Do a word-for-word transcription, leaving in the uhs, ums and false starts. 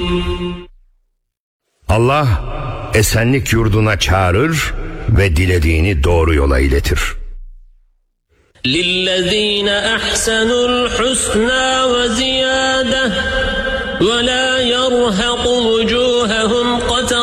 Allah esenlik yurduna çağırır ve dilediğini doğru yola iletir. لِلَّذ۪ينَ أَحْسَنُوا الْحُسْنَى وَزِيَادَةً وَلَا يَرْهَقُ وُجُوهَهُمْ